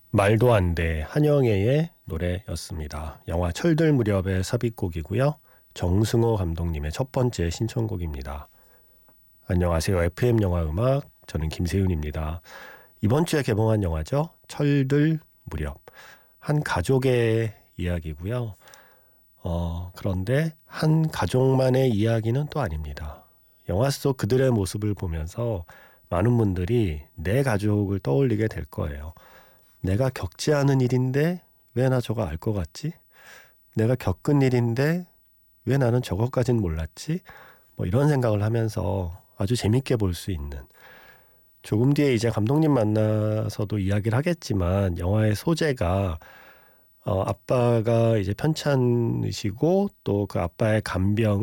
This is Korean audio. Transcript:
말도 안 돼 한영애의 노래였습니다. 영화 철들 무렵의 삽입곡이고요. 정승호 감독님의 첫 번째 신청곡입니다. 안녕하세요. FM 영화 음악 저는 김세윤입니다. 이번 주에 개봉한 영화죠. 철들 무렵. 한 가족의 이야기고요. 그런데 한 가족만의 이야기는 또 아닙니다. 영화 속 그들의 모습을 보면서 많은 분들이 내 가족을 떠올리게 될 거예요. 내가 겪지 않은 일인데 왜 나 저거 알 것 같지? 내가 겪은 일인데 왜 나는 저것까진 몰랐지? 뭐 이런 생각을 하면서 아주 재밌게 볼 수 있는, 조금 뒤에 이제 감독님 만나서도 이야기를 하겠지만 영화의 소재가 아빠가 이제 편찮으시고 또 그 아빠의 간병을